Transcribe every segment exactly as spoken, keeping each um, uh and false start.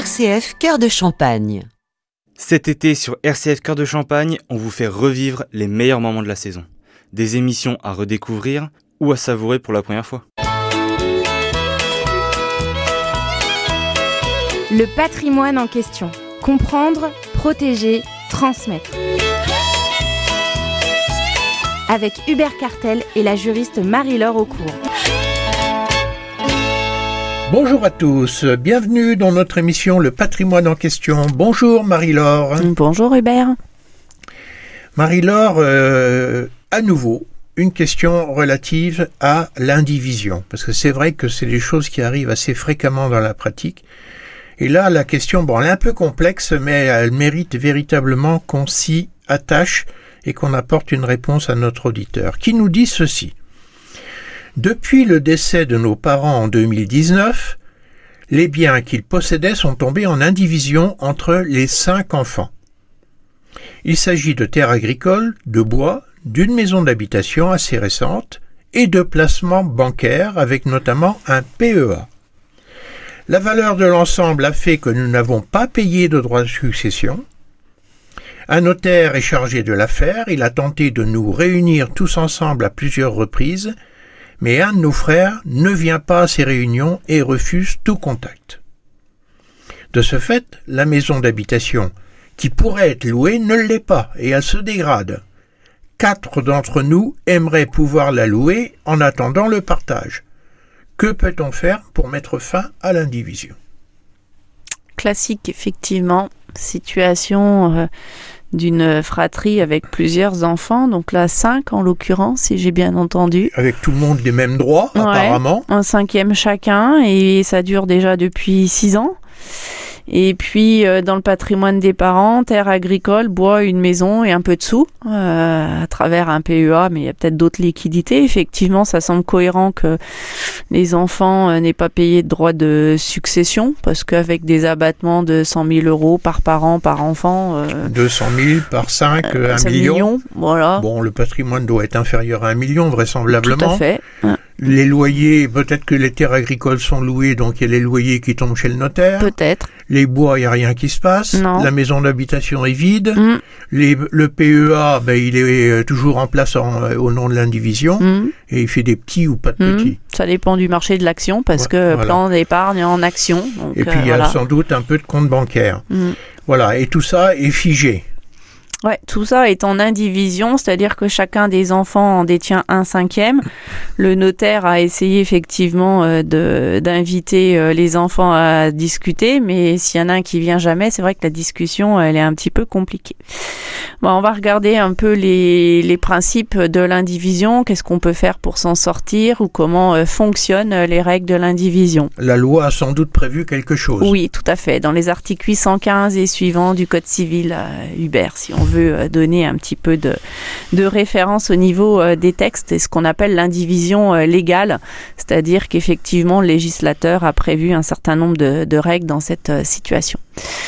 R C F Cœur de Champagne. Cet été sur R C F Cœur de Champagne, on vous fait revivre les meilleurs moments de la saison. Des émissions à redécouvrir ou à savourer pour la première fois. Le patrimoine en question. Comprendre, protéger, transmettre. Avec Hubert Cartel et la juriste Marie-Laure Aucourt. Bonjour à tous, bienvenue dans notre émission Le patrimoine en question. Bonjour Marie-Laure. Bonjour Hubert. Marie-Laure, euh, à nouveau, une question relative à l'indivision. Parce que c'est vrai que c'est des choses qui arrivent assez fréquemment dans la pratique. Et là, la question, bon, elle est un peu complexe, mais elle mérite véritablement qu'on s'y attache et qu'on apporte une réponse à notre auditeur, qui nous dit ceci. Depuis le décès de nos parents en deux mille dix-neuf, les biens qu'ils possédaient sont tombés en indivision entre les cinq enfants. Il s'agit de terres agricoles, de bois, d'une maison d'habitation assez récente et de placements bancaires avec notamment un P E A. La valeur de l'ensemble a fait que nous n'avons pas payé de droits de succession. Un notaire est chargé de l'affaire, il a tenté de nous réunir tous ensemble à plusieurs reprises, mais un de nos frères ne vient pas à ces réunions et refuse tout contact. De ce fait, la maison d'habitation, qui pourrait être louée, ne l'est pas et elle se dégrade. Quatre d'entre nous aimeraient pouvoir la louer en attendant le partage. Que peut-on faire pour mettre fin à l'indivision ? Classique, effectivement. Situation euh, d'une fratrie avec plusieurs enfants, donc là cinq en l'occurrence, si j'ai bien entendu. Avec tout le monde des mêmes droits, ouais, apparemment. Un cinquième chacun, et ça dure déjà depuis six ans. Et puis, euh, dans le patrimoine des parents, terre agricole, bois, une maison et un peu de sous, euh, à travers un P E A, mais il y a peut-être d'autres liquidités. Effectivement, ça semble cohérent que les enfants euh, n'aient pas payé de droit de succession, parce qu'avec des abattements de cent mille euros par parent, par enfant... Euh, deux cent mille par cinq, euh, un million. million. Voilà. Bon, le patrimoine doit être inférieur à un million, vraisemblablement. Tout à fait. Ouais. Les loyers, peut-être que les terres agricoles sont louées, donc il y a les loyers qui tombent chez le notaire. Peut-être. Les bois, il n'y a rien qui se passe. Non. La maison d'habitation est vide. Mm. Les, le P E A, ben, il est toujours en place en, au nom de l'indivision. Mm. Et il fait des petits ou pas de mm. petits. Ça dépend du marché de l'action, parce ouais, que voilà. Plan d'épargne en action. Donc, et puis, euh, il y a voilà. sans doute un peu de compte bancaire. Mm. Voilà. Et tout ça est figé. Ouais, tout ça est en indivision, c'est-à-dire que chacun des enfants en détient un cinquième. Le notaire a essayé effectivement euh, de, d'inviter euh, les enfants à discuter, mais s'il y en a un qui vient jamais, c'est vrai que la discussion, elle est un petit peu compliquée. Bon, on va regarder un peu les, les principes de l'indivision, qu'est-ce qu'on peut faire pour s'en sortir ou comment euh, fonctionnent les règles de l'indivision. La loi a sans doute prévu quelque chose. Oui, tout à fait. Dans les articles huit cent quinze et suivants du Code civil, euh, Hubert, si on veut donner un petit peu de, de référence au niveau euh, des textes et ce qu'on appelle l'indivision euh, légale, c'est-à-dire qu'effectivement le législateur a prévu un certain nombre de, de règles dans cette euh, situation.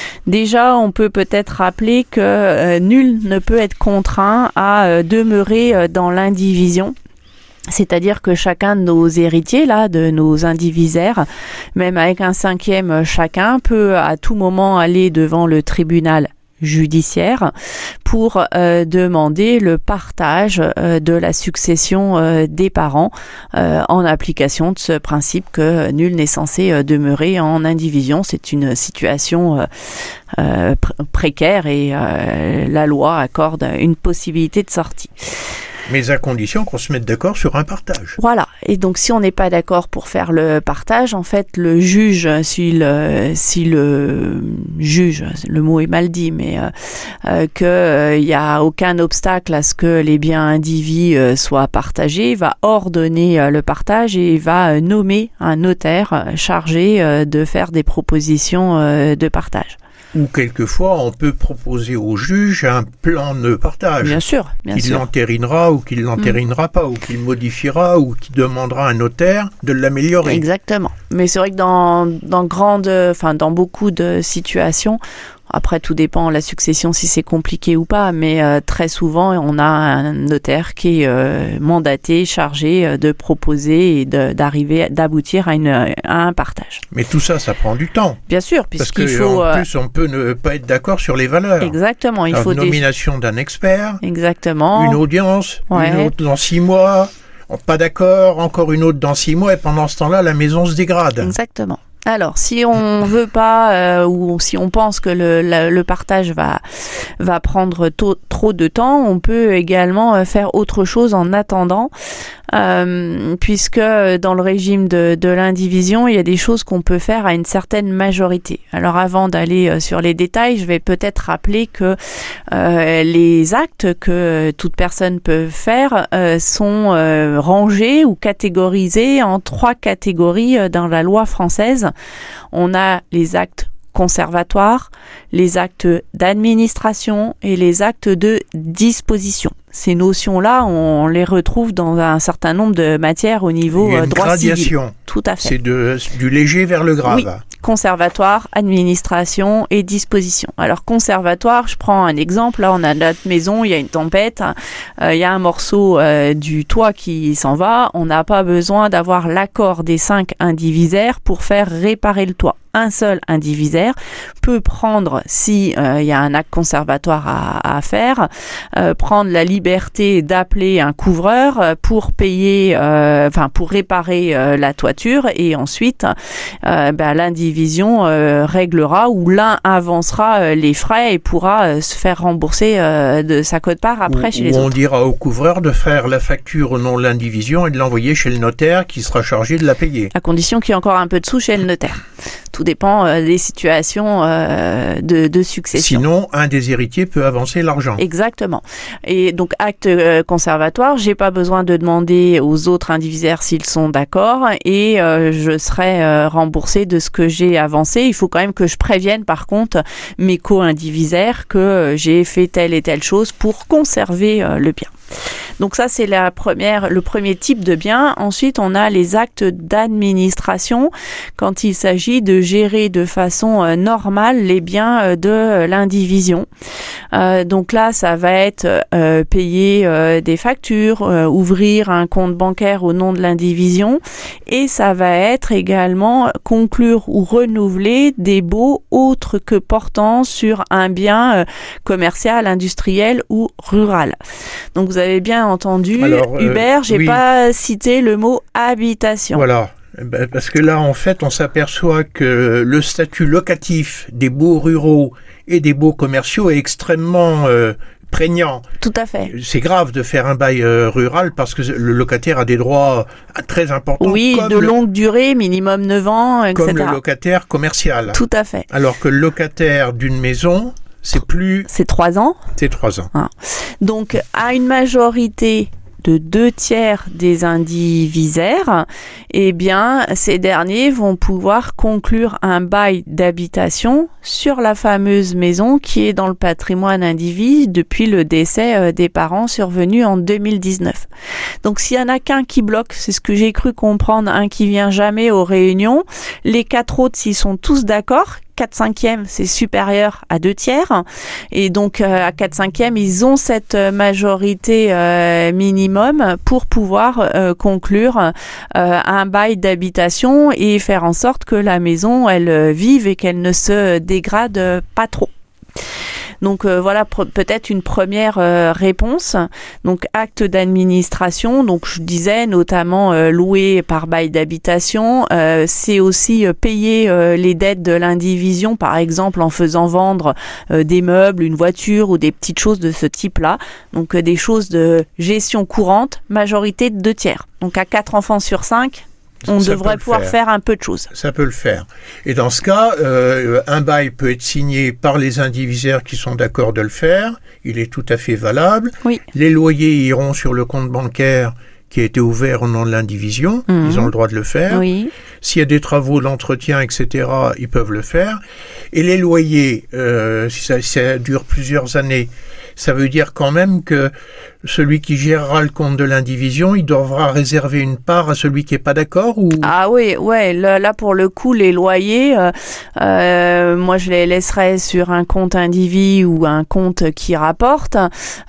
Déjà, on peut peut-être rappeler que euh, nul ne peut être contraint à euh, demeurer euh, dans l'indivision. C'est-à-dire que chacun de nos héritiers, là, de nos indivisaires, même avec un cinquième chacun, peut à tout moment aller devant le tribunal judiciaire pour euh, demander le partage euh, de la succession euh, des parents euh, en application de ce principe que nul n'est censé euh, demeurer en indivision. C'est une situation euh, euh, pr- précaire et euh, la loi accorde une possibilité de sortie. Mais à condition qu'on se mette d'accord sur un partage. Voilà. Et donc, si on n'est pas d'accord pour faire le partage, en fait, le juge, si le, si le juge, le mot est mal dit, mais euh, euh, qu'il euh, n'y a aucun obstacle à ce que les biens indivis euh, soient partagés, va ordonner euh, le partage et va euh, nommer un notaire euh, chargé euh, de faire des propositions euh, de partage. Ou quelquefois, on peut proposer au juge un plan de partage. Bien sûr, bien qu'il sûr. l'entérinera ou qu'il l'entérinera mmh. pas, ou qu'il modifiera ou qu'il demandera à un notaire de l'améliorer. Exactement. Mais c'est vrai que dans, dans, grande, enfin, dans beaucoup de situations, Après, tout dépend la succession, si c'est compliqué ou pas, mais euh, très souvent, on a un notaire qui est euh, mandaté, chargé euh, de proposer et de, d'arriver, d'aboutir à, une, à un partage. Mais tout ça, ça prend du temps. Bien sûr, Parce puisqu'il que, faut... en euh, plus, on peut ne pas être d'accord sur les valeurs. Exactement, il Alors, faut... Une nomination d'un expert, Exactement. une audience, Ouais. une autre dans six mois, pas d'accord, encore une autre dans six mois, et pendant ce temps-là, la maison se dégrade. Exactement. Alors, si on veut pas euh, ou si on pense que le, la, le partage va va prendre to- trop de temps, on peut également euh, faire autre chose en attendant, euh, puisque dans le régime de, de l'indivision, il y a des choses qu'on peut faire à une certaine majorité. Alors, avant d'aller euh, sur les détails, je vais peut-être rappeler que euh, les actes que toute personne peut faire euh, sont euh, rangés ou catégorisés en trois catégories euh, dans la loi française. On a les actes conservatoires, les actes d'administration et les actes de disposition. Ces notions-là, on les retrouve dans un certain nombre de matières au niveau Il y a une droit gradation. civil. Tout à fait. C'est de, du léger vers le grave. Oui. Conservatoire, administration et disposition. Alors conservatoire, je prends un exemple. Là, on a notre maison, il y a une tempête, euh, il y a un morceau euh, du toit qui s'en va. On n'a pas besoin d'avoir l'accord des cinq indivisaires pour faire réparer le toit. Un seul indivisaire peut prendre, si euh, il y a un acte conservatoire à, à faire, euh, prendre la liberté d'appeler un couvreur euh, pour payer, euh, enfin pour réparer euh, la toiture, et ensuite euh, ben, l'indivision euh, réglera ou l'un avancera euh, les frais et pourra euh, se faire rembourser euh, de sa quote-part après Ou, chez les ou autres. on dira au couvreur de faire la facture au nom de l'indivision et de l'envoyer chez le notaire qui sera chargé de la payer. À condition qu'il y ait encore un peu de sous chez le notaire. Tout dépend euh, des situations euh, de, de succession. Sinon, un des héritiers peut avancer l'argent. Exactement. Et donc, acte euh, conservatoire, j'ai pas besoin de demander aux autres indivisaires s'ils sont d'accord, et euh, je serai euh, remboursé de ce que j'ai avancé. Il faut quand même que je prévienne, par contre, mes co-indivisaires que euh, j'ai fait telle et telle chose pour conserver euh, le bien. Donc ça, c'est la première, le premier type de bien. Ensuite, on a les actes d'administration quand il s'agit de gérer de façon euh, normale les biens euh, de l'indivision. Euh, donc là, ça va être euh, payer euh, des factures, euh, ouvrir un compte bancaire au nom de l'indivision, et ça va être également conclure ou renouveler des baux autres que portant sur un bien euh, commercial, industriel ou rural. Donc vous avez bien entendu, Alors, euh, Hubert, j'ai oui. pas cité le mot habitation. Voilà. Ben, parce que là, en fait, on s'aperçoit que le statut locatif des baux ruraux et des baux commerciaux est extrêmement euh, prégnant. Tout à fait. C'est grave de faire un bail euh, rural parce que le locataire a des droits très importants. Oui, comme de le, longue durée, minimum neuf ans, et comme cetera. le locataire commercial. Tout à fait. Alors que le locataire d'une maison, c'est plus... C'est trois ans. C'est trois ans. Donc, à une majorité de deux tiers des indivisaires, eh bien, ces derniers vont pouvoir conclure un bail d'habitation sur la fameuse maison qui est dans le patrimoine indivis depuis le décès des parents survenu en deux mille dix-neuf. Donc, s'il y en a qu'un qui bloque, c'est ce que j'ai cru comprendre, un qui vient jamais aux réunions, les quatre autres, s'ils sont tous d'accord, quatre cinquièmes, c'est supérieur à deux tiers. Et donc, euh, à quatre cinquièmes, ils ont cette majorité euh, minimum pour pouvoir euh, conclure euh, un bail d'habitation et faire en sorte que la maison, elle vive et qu'elle ne se dégrade pas trop. Donc euh, voilà pr- peut-être une première euh, réponse. Donc acte d'administration, donc je disais notamment euh, louer par bail d'habitation, euh, c'est aussi euh, payer euh, les dettes de l'indivision, par exemple en faisant vendre euh, des meubles, une voiture ou des petites choses de ce type-là. Donc euh, des choses de gestion courante, majorité de deux tiers. Donc à quatre enfants sur cinq, on Ça devrait peut le pouvoir faire. faire un peu de choses. Ça peut le faire. Et dans ce cas, euh, un bail peut être signé par les indivisaires qui sont d'accord de le faire. Il est tout à fait valable. Oui. Les loyers iront sur le compte bancaire qui a été ouvert au nom de l'indivision. Mhm. Ils ont le droit de le faire. Oui. S'il y a des travaux d'entretien, et cetera, ils peuvent le faire. Et les loyers, euh, si, ça, si ça dure plusieurs années, ça veut dire quand même que celui qui gérera le compte de l'indivision, il devra réserver une part à celui qui n'est pas d'accord ou... Ah oui, ouais, là, là pour le coup, les loyers, euh, euh, moi je les laisserais sur un compte individu ou un compte qui rapporte.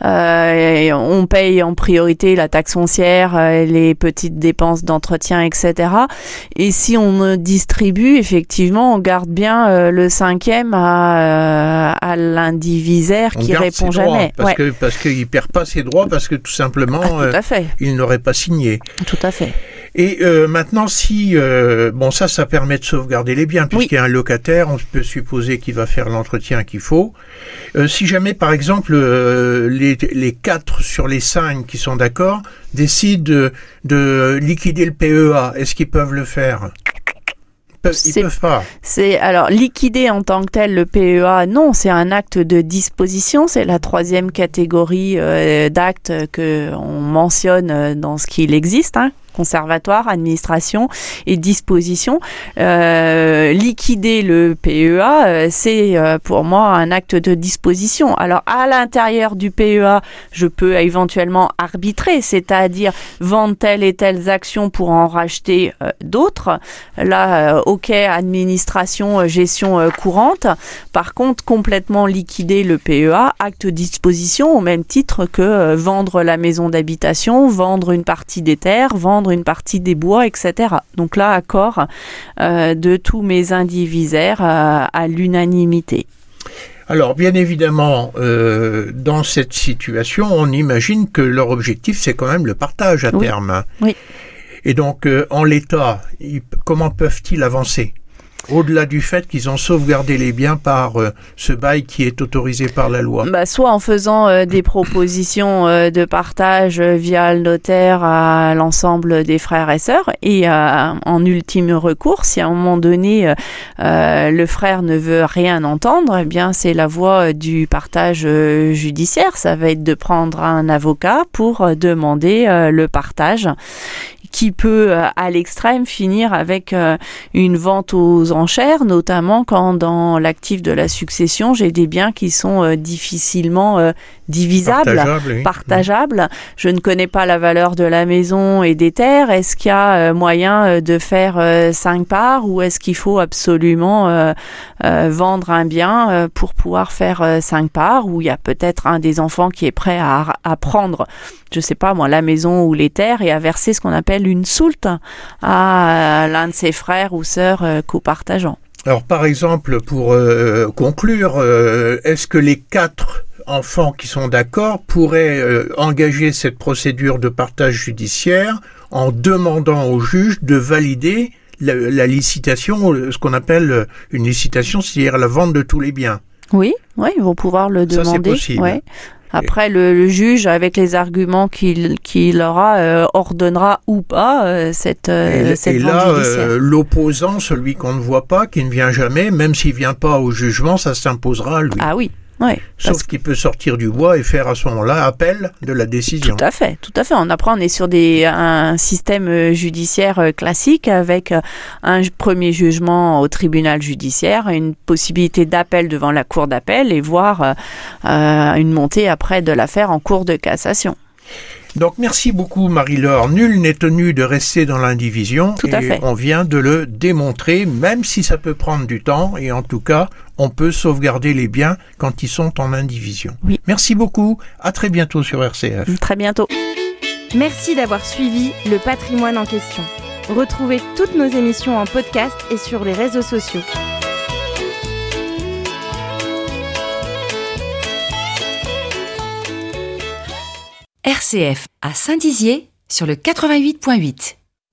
Euh, on paye en priorité la taxe foncière, euh, les petites dépenses d'entretien, et cetera. Et si on distribue, effectivement, on garde bien euh, le cinquième à, euh, à l'indivisaire on qui répond droits, jamais. Parce ouais. que parce qu'il ne perd pas ses droits, parce que tout simplement, ah, tout à fait. euh, il n'aurait pas signé. Tout à fait. Et euh, maintenant, si... Euh, bon, ça, ça permet de sauvegarder les biens, puisqu'il oui. y a un locataire, on peut supposer qu'il va faire l'entretien qu'il faut. Euh, si jamais, par exemple, euh, les, les quatre sur les cinq qui sont d'accord décident de, de liquider le P E A, est-ce qu'ils peuvent le faire ? Ils c'est, peuvent pas. C'est, alors, liquider en tant que tel le P E A, non, c'est un acte de disposition. C'est la troisième catégorie euh, d'actes qu'on mentionne dans ce qu'il existe, hein. Conservatoire, administration et disposition. Euh, liquider le P E A, euh, c'est euh, pour moi un acte de disposition. Alors, à l'intérieur du P E A, je peux éventuellement arbitrer, c'est-à-dire vendre telle et telle action pour en racheter euh, d'autres. Là, euh, ok, administration, euh, gestion euh, courante. Par contre, complètement liquider le P E A, acte de disposition au même titre que euh, vendre la maison d'habitation, vendre une partie des terres, vendre une partie des bois, et cetera. Donc là, accord euh, de tous mes indivisaires euh, à l'unanimité. Alors, bien évidemment, euh, dans cette situation, on imagine que leur objectif, c'est quand même le partage à oui. terme. Oui. Et donc, euh, en l'état, ils, comment peuvent-ils avancer ? Au-delà du fait qu'ils ont sauvegardé les biens par euh, ce bail qui est autorisé par la loi. Bah, soit en faisant euh, des propositions euh, de partage euh, via le notaire à l'ensemble des frères et sœurs, et euh, en ultime recours, si à un moment donné euh, le frère ne veut rien entendre, eh bien c'est la voie du partage euh, judiciaire. Ça va être de prendre un avocat pour euh, demander euh, le partage, qui peut, à l'extrême, finir avec euh, une vente aux enchères, notamment quand dans l'actif de la succession, j'ai des biens qui sont euh, difficilement euh, divisables, partageables. Oui. partageables. Je ne connais pas la valeur de la maison et des terres. Est-ce qu'il y a euh, moyen euh, de faire euh, cinq parts ou est-ce qu'il faut absolument euh, euh, vendre un bien euh, pour pouvoir faire euh, cinq parts, ou il y a peut-être un des enfants qui est prêt à, à prendre, je sais pas moi, la maison ou les terres et à verser ce qu'on appelle une soulte à l'un de ses frères ou sœurs euh, copartageants. Alors par exemple, pour euh, conclure, euh, est-ce que les quatre enfants qui sont d'accord pourraient euh, engager cette procédure de partage judiciaire en demandant au juge de valider la, la licitation, ce qu'on appelle une licitation, c'est-à-dire la vente de tous les biens? Oui, oui, ils vont pouvoir le demander. Ça, c'est possible. Ouais. Après, le, le juge, avec les arguments qu'il, qu'il aura, euh, ordonnera ou pas euh, cette, euh, et, cette et vente là, judiciaire. Euh, l'opposant, celui qu'on ne voit pas, qui ne vient jamais, même s'il ne vient pas au jugement, ça s'imposera à lui. Ah oui. Ouais, Sauf qu'il peut sortir du bois et faire à ce moment-là appel de la décision. Tout à fait, tout à fait. On apprend, on est sur des, un système judiciaire classique avec un premier jugement au tribunal judiciaire, une possibilité d'appel devant la cour d'appel et voire euh, une montée après de l'affaire en cour de cassation. Donc merci beaucoup Marie-Laure. Nul n'est tenu de rester dans l'indivision. Tout à et fait. On vient de le démontrer, même si ça peut prendre du temps. Et en tout cas, on peut sauvegarder les biens quand ils sont en indivision. Oui. Merci beaucoup. À très bientôt sur R C F. Très bientôt. Merci d'avoir suivi Le Patrimoine en question. Retrouvez toutes nos émissions en podcast et sur les réseaux sociaux. R C F à Saint-Dizier sur le quatre-vingt-huit point huit.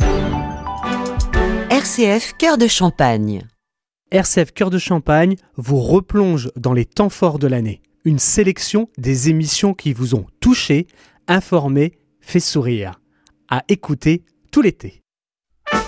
R C F Cœur de Champagne. R C F Cœur de Champagne vous replonge dans les temps forts de l'année. Une sélection des émissions qui vous ont touché, informé, fait sourire. À écouter tout l'été.